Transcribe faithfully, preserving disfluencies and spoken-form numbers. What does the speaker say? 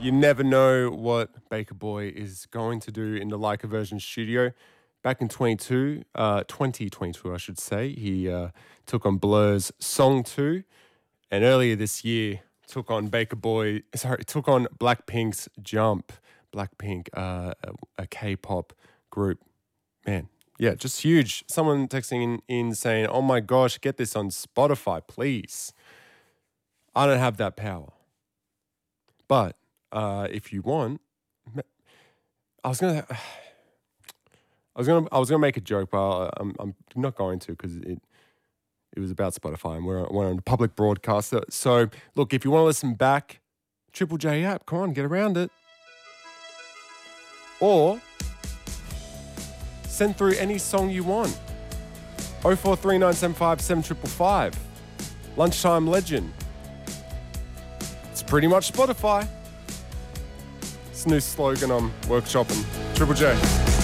You never know what Baker Boy is going to do in the Leica Version studio. Back in twenty-two, uh, twenty twenty-two, I should say, he uh, took on Blur's Song two, and earlier this year took on Baker Boy. Sorry, took on Blackpink's Jump. Blackpink, uh, a, a K-pop group. Man, yeah, just huge. Someone texting in, in saying, "Oh my gosh, get this on Spotify, please." I don't have that power, but uh, if you want, I was gonna. I was gonna I was gonna make a joke, but I'm I'm not going to because it it was about Spotify and we're we're on a public broadcaster. So look, if you want to listen back, Triple J app, come on, get around it, or send through any song you want. oh four three nine seven five seven five five. Lunchtime Legend. It's pretty much Spotify. It's a new slogan I'm workshopping. Triple J.